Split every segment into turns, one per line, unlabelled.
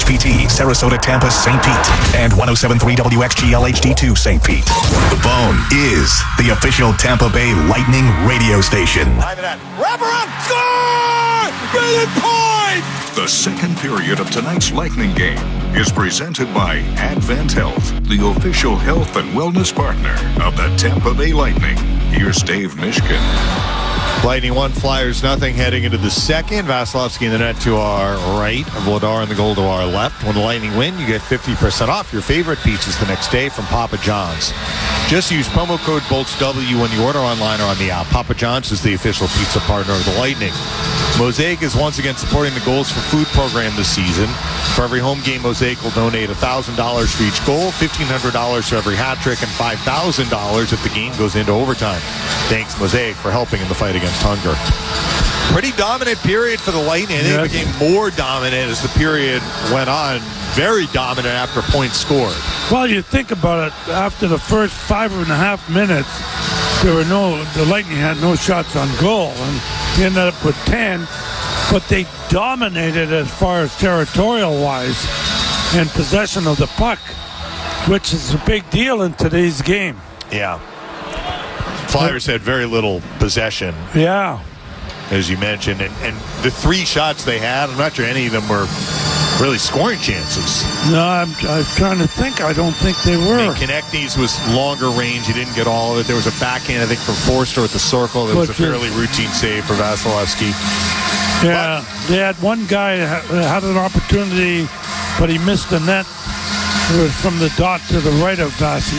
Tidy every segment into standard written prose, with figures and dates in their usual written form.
WHPT, Sarasota, Tampa, St. Pete, and 107.3 WXGL HD2, St. Pete. The Bone is the official Tampa Bay Lightning radio station.
Wrap around, score! Brilliant point!
The second period of tonight's Lightning game is presented by Advent Health, the official health and wellness partner of the Tampa Bay Lightning. Here's Dave Mishkin.
Lightning 1, Flyers nothing heading into the second. Vasilevsky in the net to our right, Vladar in the goal to our left. When the Lightning win, you get 50% off your favorite pizzas the next day from Papa John's. Just use promo code BOLTSW when you order online or on the app. Papa John's is the official pizza partner of the Lightning. Mosaic is once again supporting the Goals for Food program this season. For every home game, Mosaic will donate $1,000 for each goal, $1,500 for every hat trick, and $5,000 if the game goes into overtime. Thanks, Mosaic, for helping in the fight against hunger. Pretty dominant period for the Lightning. They became more dominant as the period went on. Very dominant after points scored.
Well, you think about it, after the first 5.5 minutes, the Lightning had no shots on goal, and he ended up with 10, but they dominated as far as territorial-wise and possession of the puck, which is a big deal in today's game.
Yeah. Flyers had very little possession.
Yeah.
As you mentioned, and the 3 shots they had, I'm not sure any of them were really scoring chances.
No, I'm trying to think. I don't think they were.
I mean, Konechny's was longer range. He didn't get all of it. There was a backhand, I think, from Forster at the circle. That was a fairly routine save for Vasilevsky.
Yeah, they had one guy had an opportunity, but he missed the net. It was from the dot to the right of Vasi.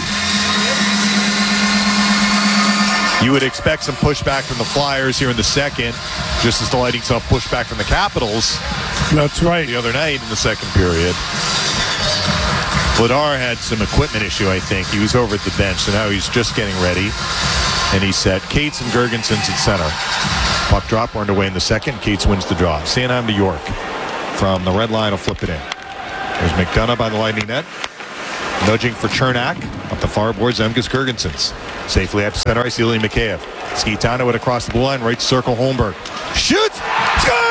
You would expect some pushback from the Flyers here in the second, just as the Lightning saw pushback from the Capitals.
That's right.
The other night in the second period. Vladar had some equipment issue, I think. He was over at the bench, so now he's just getting ready. And he's set. Cates and Girgensons at center. Puck drop, we're underway in the second. Cates wins the draw. Sanheim to York. From the red line, will flip it in. There's McDonough by the Lightning net. Nudging for Chernak. Up the far board, Zemgus Girgensons. Safely at center ice, Ilya Mikheyev. Skitano it across the blue line, right circle, Holmberg. Shoots! Score!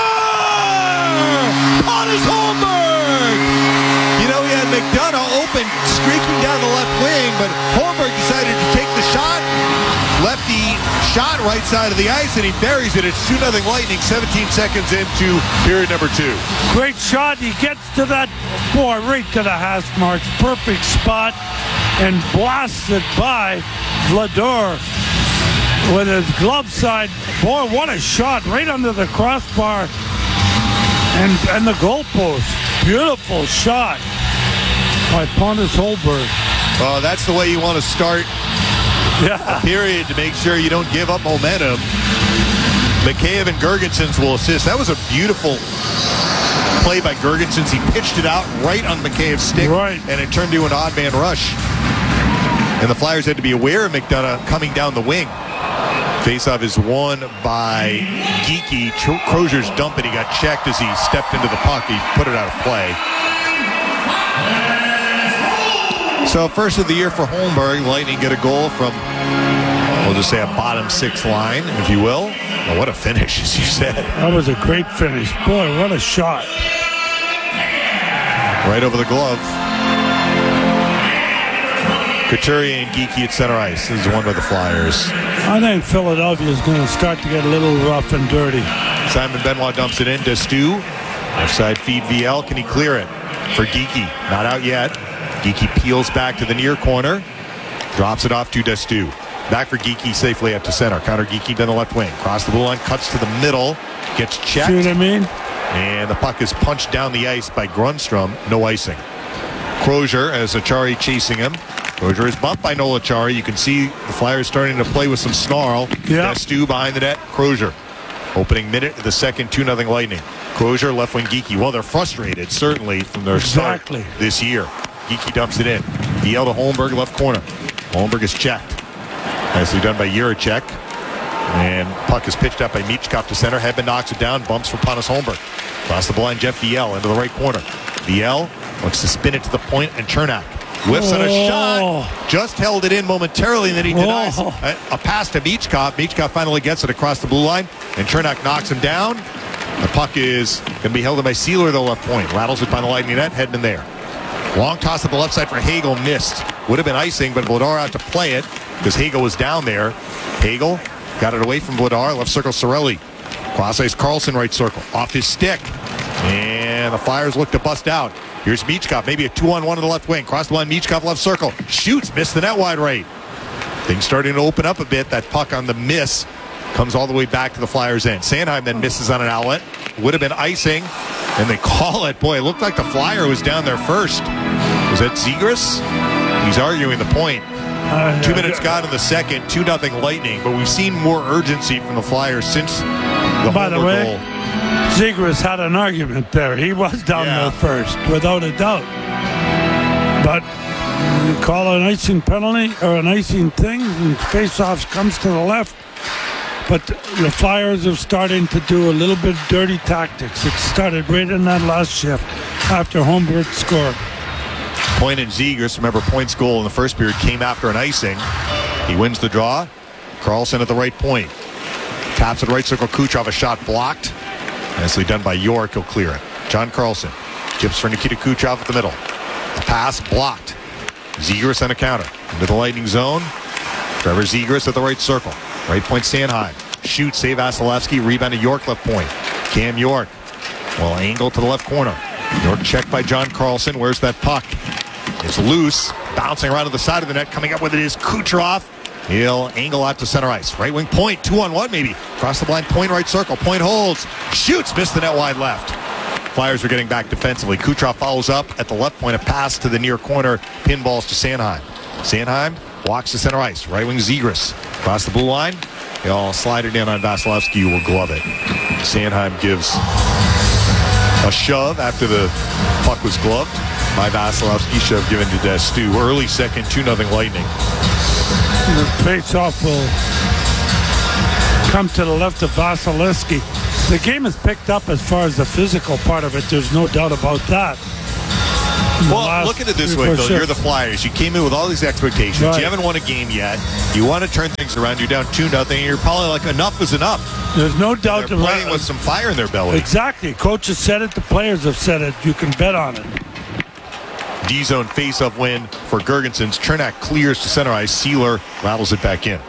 Pontus Holmberg! You know, he had McDonough open, streaking down the left wing, but Holmberg decided to take the shot. Lefty shot right side of the ice, and he buries it. It's 2-0 Lightning, 17 seconds into period number 2.
Great shot. He gets to that, boy, right to the hash marks. Perfect spot, and blasts it by Vladar with his glove side. Boy, what a shot. Right under the crossbar and the goalpost. Beautiful shot by Pontus Holmberg.
Well, that's the way you want to start a period, to make sure you don't give up momentum. Mikheyev and Girgensons will assist. That was a beautiful play by Girgensons. He pitched it out right on Mikheyev's stick, and it turned into an odd man rush. And the Flyers had to be aware of McDonough coming down the wing. Faceoff is won by Geekie. Crozier's dump, and he got checked as he stepped into the puck. He put it out of play. So first of the year for Holmberg. Lightning get a goal from, we'll just say, a bottom 6 line, if you will. Oh, what a finish, as you said.
That was a great finish. Boy, what a shot.
Right over the glove. Couturier and Geekie at center ice. This is one by the Flyers.
I think Philadelphia is going to start to get a little rough and dirty.
Simon Benoit dumps it in. Destu. Offside feed VL. Can he clear it? For Geekie. Not out yet. Geekie peels back to the near corner. Drops it off to Destu. Back for Geekie, safely up to center. Counter Geekie down the left wing. Cross the blue line, cuts to the middle. Gets checked.
See what I mean?
And the puck is punched down the ice by Grundstrom. No icing. Crozier, as Achari chasing him. Crozier is bumped by Noel Achari. You can see the Flyers starting to play with some snarl. Destu behind the net. Crozier. Opening minute of the second, 2-0 Lightning. Crozier, left wing Geekie. Well, they're frustrated, certainly, from their start this year. Geekie dumps it in. DL to Holmberg, left corner. Holmberg is checked. Nicely done by Jiricek. And puck is pitched up by Michkov to center. Hedman knocks it down. Bumps for Pontus Holmberg. Across the blind, Jeff DL into the right corner. DL looks to spin it to the point, and Chernak whiffs on a shot. Just held it in momentarily, and then he denies a pass to Michkov. Michkov finally gets it across the blue line, and Chernak knocks him down. The puck is going to be held in by Sealer, the left point. Rattles it by the Lightning net, heading in there. Long toss at the left side for Hagel, missed. Would have been icing, but Vladar had to play it because Hagel was down there. Hagel got it away from Vladar, left circle Cirelli. Cross ice Carlson, right circle, off his stick. And the Flyers look to bust out. Here's Michkov, maybe a 2-on-1 on the left wing. Cross the line, Michkov left circle. Shoots, missed the net wide right. Things starting to open up a bit. That puck on the miss comes all the way back to the Flyers' end. Sanheim then misses on an outlet. Would have been icing, and they call it. Boy, it looked like the Flyer was down there first. Was that Zegras? He's arguing the point. 2 minutes gone in the second, 2-0 Lightning. But we've seen more urgency from the Flyers since the Homer goal.
Zegras had an argument there. He was down there first, without a doubt. But you call an icing penalty or an icing thing, and face-offs comes to the left. But the Flyers are starting to do a little bit of dirty tactics. It started right in that last shift after Holmberg scored.
Point in Zegras. Remember, Point's goal in the first period came after an icing. He wins the draw. Carlson at the right point. Taps at right circle. Kucherov, a shot blocked. Nicely done by York. He'll clear it. John Carlson. Chips for Nikita Kucherov at the middle. A pass blocked. Zegras on a counter. Into the Lightning zone. Trevor Zegras at the right circle. Right point Sanheim. Shoots, save Vasilevsky. Rebound to York, left point. Cam York. Well, angle to the left corner. York checked by John Carlson. Where's that puck? It's loose. Bouncing around to the side of the net. Coming up with it is Kucherov. He'll angle out to center ice. Right wing point. 2-on-1 maybe. Cross the blind. Point right circle. Point holds. Shoots. Missed the net wide left. Flyers are getting back defensively. Kucherov follows up at the left point. A pass to the near corner. Pinballs to Sanheim. Sanheim walks to center ice. Right wing Zegras. Across the blue line. He'll slide it in on Vasilevsky, who will glove it. Sanheim gives a shove after the puck was gloved by Vasilevsky. Shove given to Destu. Early second, 2-0 Lightning.
The face-off will come to the left of Vasilevsky. The game is picked up as far as the physical part of it. There's no doubt about that.
Well, look at it this way, Phil. You're the Flyers. You came in with all these expectations. Right. You haven't won a game yet. You want to turn things around. You're down 2-0. You're probably like, enough is enough.
There's no doubt.
They're playing with some fire in their belly.
Exactly. Coaches said it. The players have said it. You can bet on it.
D-zone face-up win for Girgensons. Chernak clears to center ice. Sealer rattles it back in.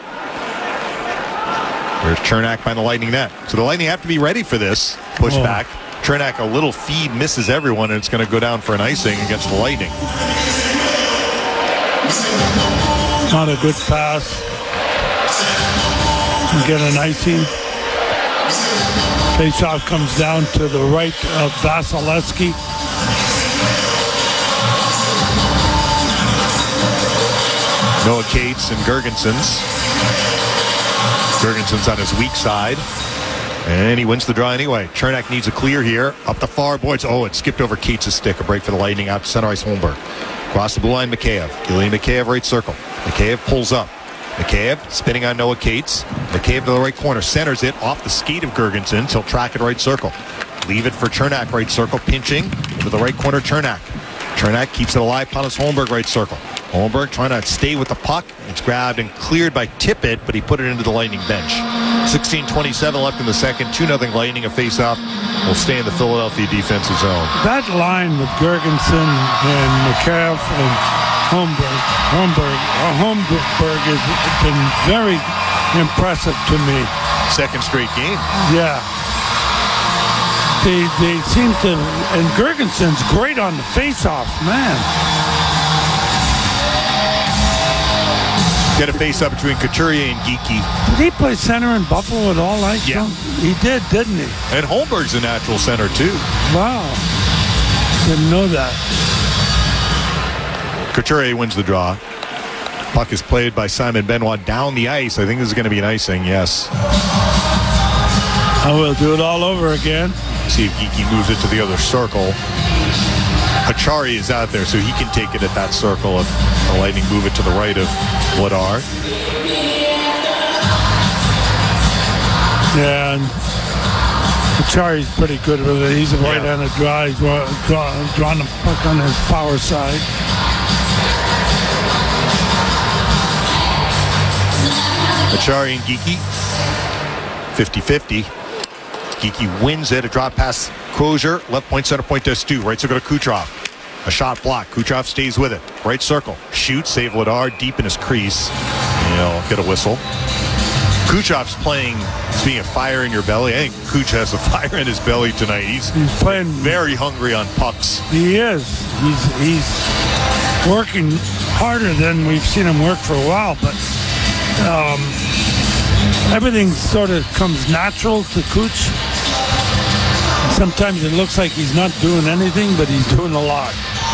There's Chernak by the Lightning net. So the Lightning have to be ready for this pushback. Chernak, a little feed, misses everyone, and it's going to go down for an icing against the Lightning.
Not a good pass. You get an icing. Faceoff comes down to the right of Vasilevsky.
Noah Cates and Girgensons. Girgensons on his weak side. And he wins the draw anyway. Chernak needs a clear here. Up the far boards. Oh, it skipped over Cates' stick. A break for the Lightning out to center ice Holmberg. Across the blue line, Mikheyev. Ilya Mikheyev, right circle. Mikheyev pulls up. Mikheyev spinning on Noah Cates. Mikheyev to the right corner. Centers it off the skate of Girgensons. He'll track it right circle. Leave it for Chernak, right circle. Pinching to the right corner, Chernak. Chernak keeps it alive. Pontus Holmberg, right circle. Holmberg trying to stay with the puck. It's grabbed and cleared by Tippett, but he put it into the Lightning bench. 16:27 left in the second. 2-0 Lightning. A face-off will stay in the Philadelphia defensive zone.
That line with Girgensson and Mikheyev and Holmberg has been very impressive to me.
Second straight game.
Yeah. They seem to, and Girgenson's great on the face-off, man.
Get a face-up between Couturier and Geekie.
Did he play center in Buffalo at all?
Yeah.
He did, didn't he?
And Holmberg's a natural center, too.
Wow. Didn't know that.
Couturier wins the draw. Puck is played by Simon Benoit down the ice. I think this is going to be an icing, yes.
I will do it all over again.
See if Geekie moves it to the other circle. Achari is out there, so he can take it at that circle if the Lightning move it to the right of Vladar.
Yeah, and Achari's pretty good with it. He's a right-handed draw. He's drawing the puck on his power side.
Achari and Geekie, 50-50. Geeky wins it. A drop pass, Crozier. Left point, center point to Stu. Right circle to Kucherov. A shot block. Kucherov stays with it. Right circle. Shoots. Save Vladar deep in his crease. Get a whistle. Kucherov's playing, speaking of fire in your belly, I think Kuch has a fire in his belly tonight. He's
playing
very hungry on pucks.
He is. He's working harder than we've seen him work for a while, but everything sort of comes natural to Kuch. Sometimes it looks like he's not doing anything, but he's doing a lot.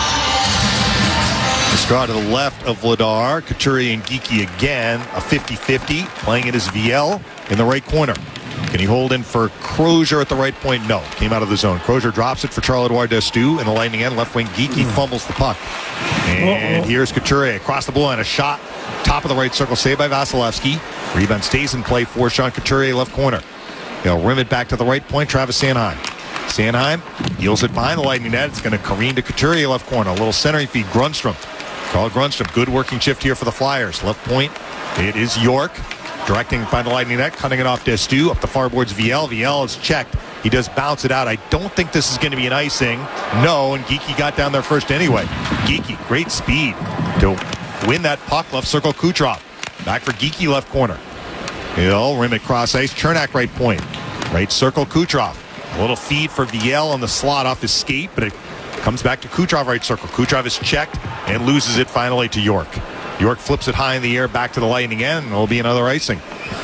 Straw to the left of Vladar. Couturier and Geeky again. A 50-50. Playing it as VL in the right corner. Can he hold in for Crozier at the right point? No. Came out of the zone. Crozier drops it for Charles-Edouard Destu in the Lightning end. Left wing Geeky fumbles the puck. And here's Couturier across the blue line. A shot. Top of the right circle. Saved by Vasilevsky. Rebound stays in play for Sean Couturier. Left corner. They'll rim it back to the right point. Travis Sanheim. Sanheim heels it behind the Lightning net. It's going to careen to Couturier left corner. A little centering feed. Grundstrom. Carl Grundstrom, good working shift here for the Flyers. Left point, it is York. Directing by the Lightning net, cutting it off Destu. Up the far boards, VL. VL is checked. He does bounce it out. I don't think this is going to be an icing. No, and Geeky got down there first anyway. Geeky, great speed to win that puck. Left circle, Kucherov. Back for Geeky, left corner. He'll rim it cross ice. Chernak, right point. Right circle, Kucherov. A little feed for VL on the slot off his skate, but it comes back to Kucherov, right circle. Kucherov is checked and loses it finally to York. York flips it high in the air back to the Lightning end, and it'll be another icing.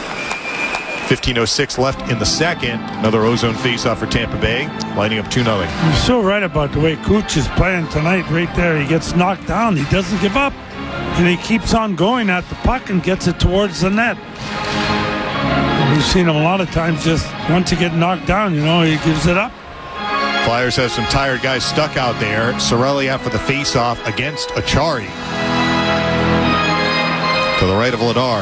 15:06 left in the second. Another ozone faceoff for Tampa Bay. Lightning up 2-0.
You're so right about the way Kuch is playing tonight. Right there, he gets knocked down. He doesn't give up, and he keeps on going at the puck and gets it towards the net. We've seen him a lot of times. Just once he gets knocked down, he gives it up.
Flyers have some tired guys stuck out there. Cirelli after the faceoff against Achari. To the right of Vladar.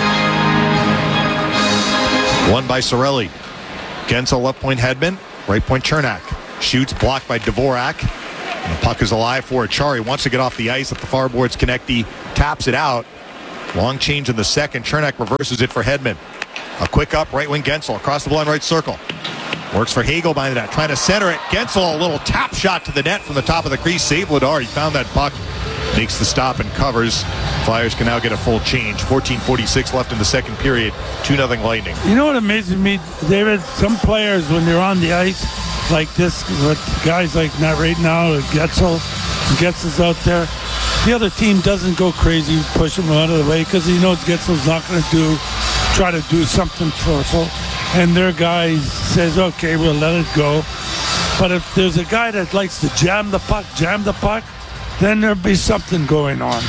Won by Cirelli. Gensel left point Hedman. Right point Chernak. Shoots blocked by Dvorak. And the puck is alive for Achari. Wants to get off the ice at the far boards. Konecny taps it out. Long change in the second. Chernak reverses it for Hedman. A quick up right wing Gensel across the blue line right circle. Works for Hagel behind the net, trying to center it. Gensel, a little tap shot to the net from the top of the crease. Save Vladar. He found that puck, makes the stop and covers. Flyers can now get a full change. 14:46 left in the second period. 2-0 Lightning.
You know what amazes me, David? Some players, when they're on the ice like this, with guys like that right now, Getzel's out there, the other team doesn't go crazy, push him out of the way, because he knows Getzel's not going to try to do something forceful. And their guy says, okay, we'll let it go. But if there's a guy that likes to jam the puck, then there'll be something going on.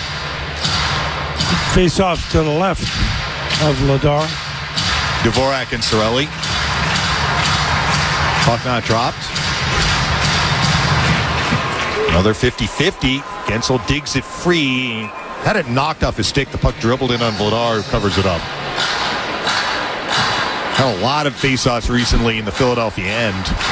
Face off to the left of Vladar.
Dvorak and Cirelli. Puck not dropped. Another 50-50. Gensel digs it free. Had it knocked off his stick. The puck dribbled in on Vladar, who covers it up. Had a lot of faceoffs recently in the Philadelphia end.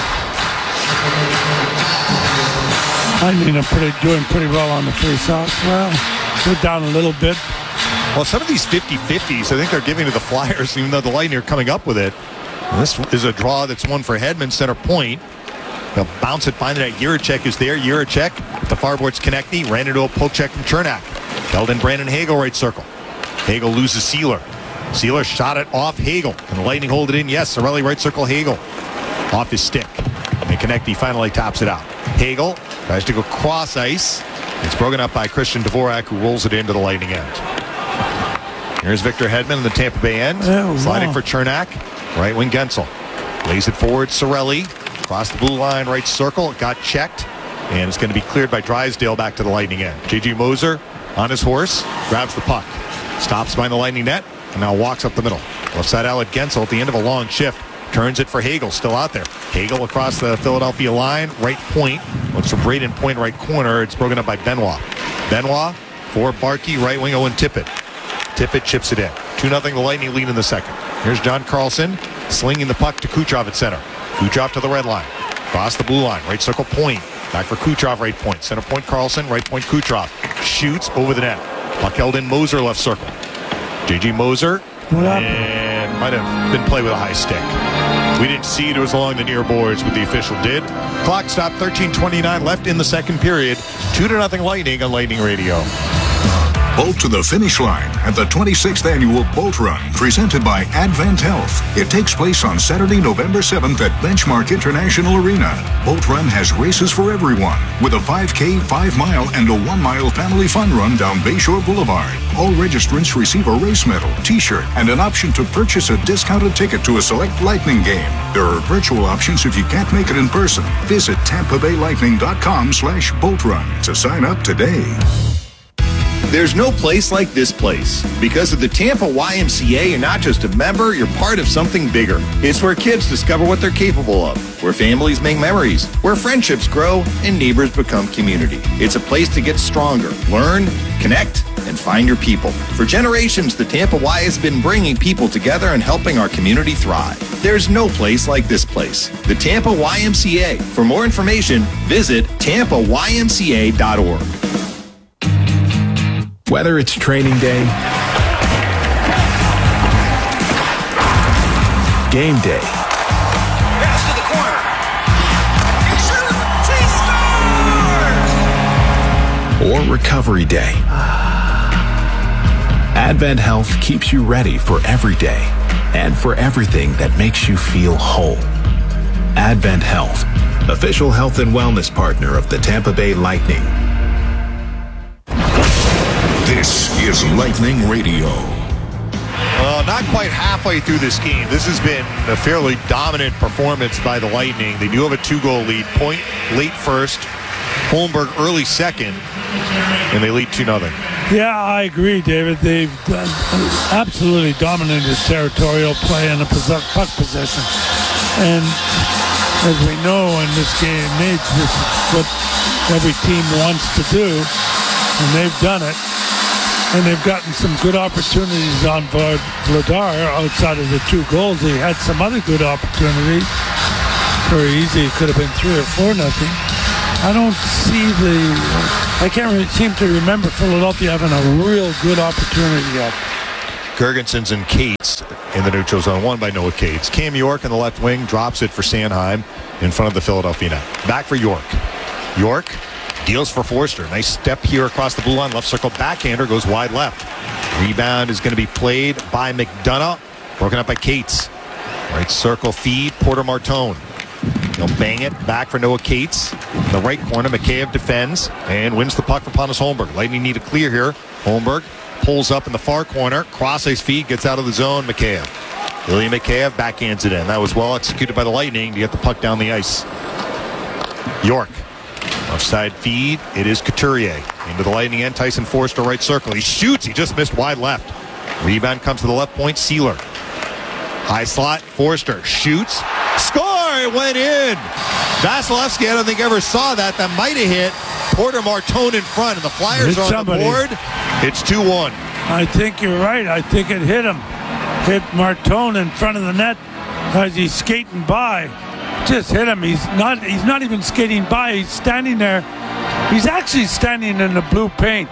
I mean, they're doing pretty well on the faceoffs. Well, they're down a little bit.
Well, some of these 50-50s, I think they're giving to the Flyers, even though the Lightning are coming up with it. And this is a draw that's won for Hedman, center point. They'll bounce it, find it at Jiricek is there. Jiricek, the far boards Konecny, ran into a poke check from Chernak. Held in Brandon Hagel, right circle. Hagel loses Sealer. Sealer shot it off Hagel. Can the Lightning hold it in? Yes. Cirelli, right circle, Hagel. Off his stick. And Konecny finally tops it out. Hagel tries to go cross ice. It's broken up by Christian Dvorak, who rolls it into the Lightning end. Here's Victor Hedman in the Tampa Bay end. Sliding for Chernak. Right wing Gensel. Lays it forward, Cirelli. Across the blue line, right circle. It got checked. And it's going to be cleared by Drysdale back to the Lightning end. J.J. Moser on his horse. Grabs the puck. Stops behind the Lightning net. And now walks up the middle. Left side outlet Gensel at the end of a long shift. Turns it for Hagel, still out there. Hagel across the Philadelphia line, right point. Looks for Braden Point, right corner. It's broken up by Benoit. Benoit for Barkey, right wing Owen Tippett. Tippett chips it in. 2-0 the Lightning lead in the second. Here's John Carlson slinging the puck to Kucherov at center. Kucherov to the red line. Across the blue line, right circle Point. Back for Kucherov, right point. Center point Carlson, right point Kucherov. Shoots over the net. Puck held in Moser, left circle. J.J. Moser. And might have been played with a high stick. We didn't see it was along the near boards, but the official did. Clock stopped, 13:29 left in the second period. 2-0 Lightning on Lightning Radio.
Bolt to the finish line at the 26th Annual Bolt Run, presented by Advent Health. It takes place on Saturday, November 7th at Benchmark International Arena. Bolt Run has races for everyone, with a 5K, 5-mile, and a 1-mile family fun run down Bayshore Boulevard. All registrants receive a race medal, t-shirt, and an option to purchase a discounted ticket to a select Lightning game. There are virtual options if you can't make it in person. Visit TampaBayLightning.com/Bolt Run to sign up today.
There's no place like this place. Because of the Tampa YMCA, you're not just a member, you're part of something bigger. It's where kids discover what they're capable of, where families make memories, where friendships grow, and neighbors become community. It's a place to get stronger, learn, connect, and find your people. For generations, the Tampa Y has been bringing people together and helping our community thrive. There's no place like this place. The Tampa YMCA. For more information, visit tampaymca.org.
Whether it's training day, game day,
Pass to the corner. He scores!
or recovery day, Advent Health keeps you ready for every day and for everything that makes you feel whole. Advent Health, official health and wellness partner of the Tampa Bay Lightning.
This is Lightning Radio.
Not quite halfway through this game. This has been a fairly dominant performance by the Lightning. They do have a 2-goal lead. Point late first, Holmberg early second, and they lead 2-0.
Yeah, I agree, David. They've absolutely dominated territorial play and the puck possession. And as we know in this game and age, this is what every team wants to do, and they've done it. And they've gotten some good opportunities on Vladar outside of the 2 goals. He had some other good opportunities. Very easy. It could have been 3 or 4-0. I don't see I can't really seem to remember Philadelphia having a real good opportunity yet.
Girgensons and Cates in the neutral zone, won by Noah Cates. Cam York in the left wing drops it for Sanheim in front of the Philadelphia net. Back for York. York deals for Forster. Nice step here across the blue line. Left circle backhander goes wide left. Rebound is going to be played by McDonough. Broken up by Cates. Right circle feed. Porter Martone. He'll bang it back for Noah Cates. In the right corner, Mikheyev defends and wins the puck for Pontus Holmberg. Lightning need a clear here. Holmberg pulls up in the far corner. Cross-ice feed, gets out of the zone. Mikheyev. Ilya Mikheyev backhands it in. That was well executed by the Lightning to get the puck down the ice. York. Offside feed. It is Couturier. Into the Lightning end. Tyson Forster right circle. He shoots. He just missed wide left. Rebound comes to the left point. Sealer. High slot. Forster shoots. Score! It went in. Vasilevsky, I don't think ever saw that. That might have hit Porter Martone in front. And the Flyers are on the board. It's 2-1.
I think you're right. I think it hit him. Hit Martone in front of the net as he's skating by. Just hit him. He's not even skating by. He's standing there. He's actually standing in the blue paint.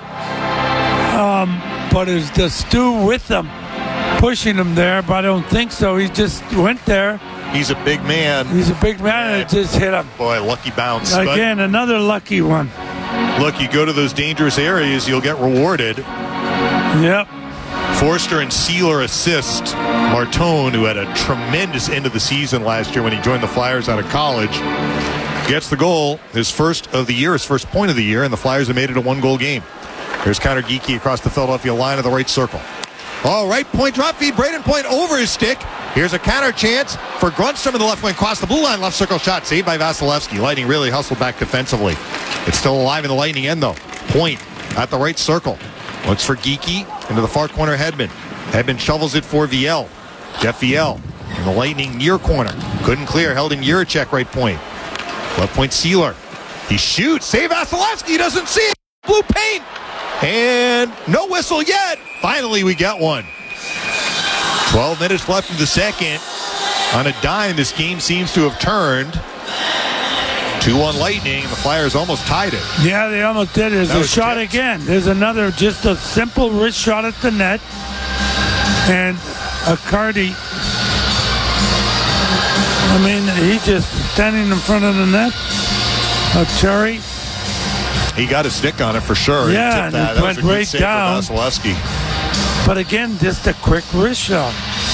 But is the Stu with him, pushing him there? But I don't think so. He just went there.
He's a big man.
He's a big man, and it just hit him.
Boy, lucky bounce.
Again, another lucky one.
Look, you go to those dangerous areas, you'll get rewarded.
Yep.
Forster and Sealer assist Martone, who had a tremendous end of the season last year when he joined the Flyers out of college. Gets the goal, his first of the year, his first point of the year, and the Flyers have made it a 1-goal game. Here's Connor Geekie across the Philadelphia line of the right circle. All right, point drop feed, Braden Point over his stick. Here's a counter chance for Grundstrom in the left wing, across the blue line, left circle shot, saved by Vasilevsky. Lightning really hustled back defensively. It's still alive in the Lightning end, though. Point at the right circle. Looks for Geekie into the far corner, Hedman. Hedman shovels it for Viel. Jeff Viel in the Lightning near corner. Couldn't clear, held in Juracek right point. Left point Sealer. He shoots, save Vasilevsky, he doesn't see it. Blue paint. And no whistle yet. Finally, we get one. 12 minutes left in the second. On a dime, this game seems to have turned. 2-1 Lightning. The Flyers almost tied it.
Yeah, they almost did. There's a shot again. There's another, just a simple wrist shot at the net. And Accardi I mean, he just standing in front of the net. Cherry.
He got a stick on it for sure.
Yeah, and it went right down.
Vasilevsky.
But again, just a quick wrist shot.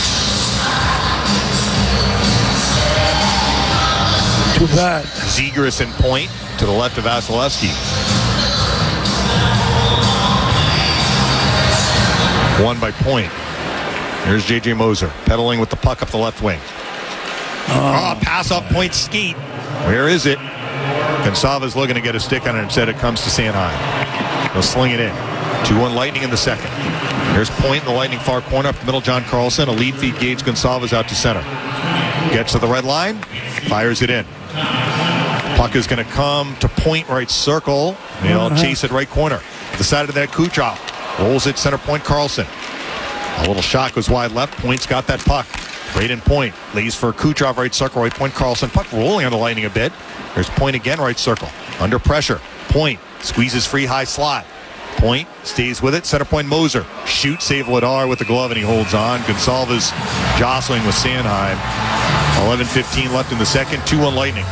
Too bad.
Zegras in point to the left of Vasilevsky. Won by point. Here's J.J. Moser pedaling with the puck up the left wing. Pass off point skate. Where is it? Gonsalves looking to get a stick on it. Instead, it comes to Sanheim. He'll sling it in. 2-1 Lightning in the second. Here's point in the Lightning far corner up the middle. John Carlson. A lead feed Gage Gonsalves out to center. Gets to the red line. Fires it in. Puck is going to come to point right circle. They'll chase it right corner. The side of that Kucherov. Rolls it center point Carlson. A little shot goes wide left. Point's got that puck. Right in point. Lays for Kucherov right circle. Right point Carlson. Puck rolling on the Lightning a bit. There's point again right circle. Under pressure. Point. Squeezes free high slot. Point. Stays with it. Center point Moser. Shoot. Save Ladar with the glove and he holds on. Gonsalves jostling with Sanheim. 11:15 left in the second. 2-1 Lightning.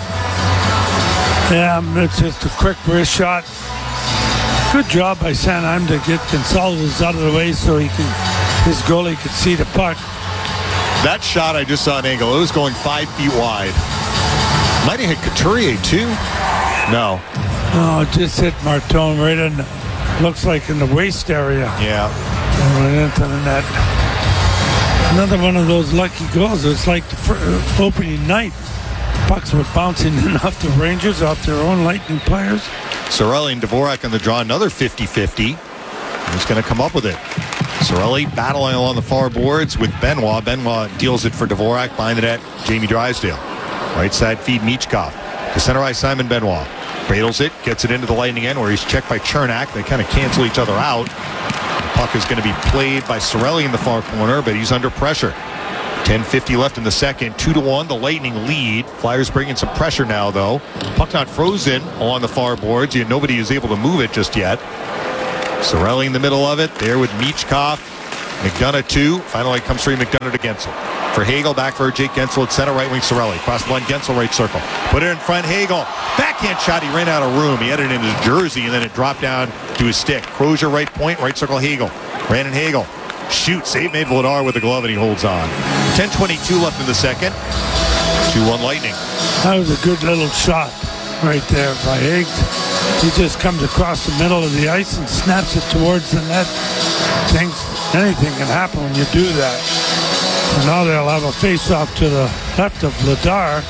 Yeah, it's just a quick wrist shot. Good job by Sanheim to get Gonsalves out of the way so his goalie could see the puck.
That shot I just saw an angle. It was going 5 feet wide. Might have hit Couturier too. No.
No, it just hit Martone right in, looks like in the waist area.
Yeah.
And went into the net. Another one of those lucky goals. It's like the opening night. Pucks were bouncing in off the Rangers, off their own Lightning players.
Cirelli and Dvorak on the draw. Another 50-50. Who's going to come up with it? Cirelli battling along the far boards with Benoit. Benoit deals it for Dvorak. Behind the net, Jamie Drysdale. Right side feed Michkov. To center ice Simon Benoit. Cradles it, gets it into the Lightning end where he's checked by Chernak. They kind of cancel each other out. The puck is going to be played by Cirelli in the far corner, but he's under pressure. 10:50 left in the second. 2-1, the Lightning lead. Flyers bringing some pressure now, though. Puck not frozen along the far boards. Nobody is able to move it just yet. Cirelli in the middle of it. There with Michkov. McDonough 2. Finally comes free. McDonough to Gensel. For Hagel, back for Jake Gensel at center, right wing Cirelli. Cross the line, Gensel, right circle. Put it in front, Hagel. Backhand shot, he ran out of room. He had it in his jersey, and then it dropped down to his stick. Crozier, right point, right circle, Hagel. Brandon Hagel. Shoot, save made Vladar with the glove, and he holds on. 10:22 left in the second. 2-1 Lightning.
That was a good little shot right there by Higgs. He just comes across the middle of the ice and snaps it towards the net. Thinks anything can happen when you do that. So now they'll have a face-off to the left of Vladar.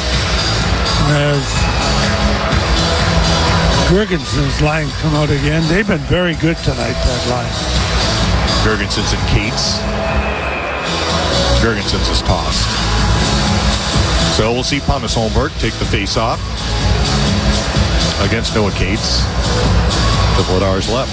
As Girgenson's line come out again. They've been very good tonight, that line.
Girgensons and Cates. Girgensons is tossed. So we'll see Thomas Holmberg take the face-off against Noah Cates. The Vladar's left.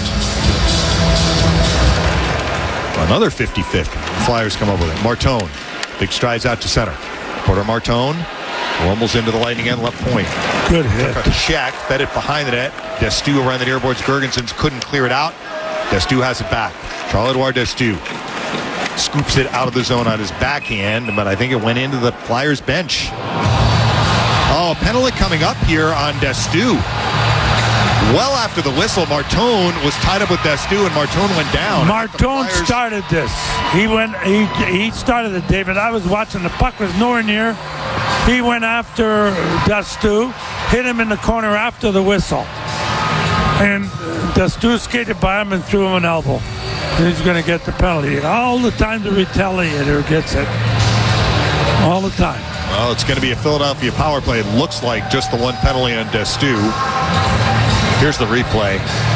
Another 50-50. Flyers come up with it. Martone. Big strides out to center. Porter Martone rumbles into the Lightning end left point.
Good hit.
Shack fed it behind the net. Destu around the near boards. Girgensons couldn't clear it out. Destu has it back. Charles-Edouard Destu scoops it out of the zone on his backhand, but I think it went into the Flyers bench. Oh, penalty coming up here on Destu. Well after the whistle, Martone was tied up with Destu, and Martone went down.
Martone started this. He started it, David. I was watching. The puck was nowhere near. He went after Destu, hit him in the corner after the whistle. And Destu skated by him and threw him an elbow. And he's going to get the penalty. All the time the retaliator gets it. All the time.
Well, it's going to be a Philadelphia power play. It looks like just the one penalty on Destu. Here's the replay.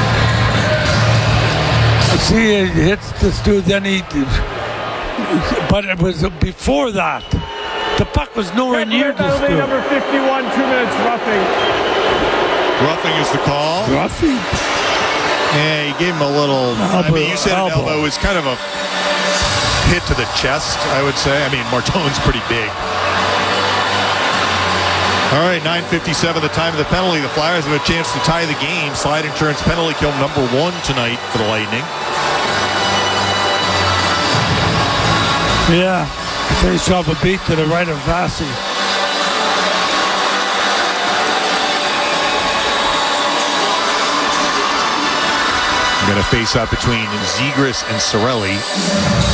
See, it hits Destu, then but it was before that. The puck was nowhere near Destu.
Number 51, 2 minutes roughing.
Roughing is the call.
Roughing?
Yeah, he gave him a little. You said an elbow. It was kind of a hit to the chest, I would say. Martone's pretty big. All right, 9:57, the time of the penalty. The Flyers have a chance to tie the game. Slide Insurance penalty kill number 1 tonight for the Lightning.
Yeah, face off a beat to the right of Vasi.
We're going to face out between Zegras and Cirelli.